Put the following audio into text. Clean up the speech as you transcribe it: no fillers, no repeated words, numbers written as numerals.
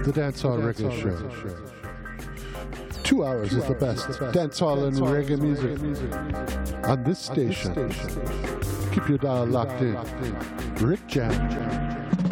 The Dancehall Reggae Show. 2 hours is the best dancehall and reggae music on this station. Keep your dial locked in. Rick Jam.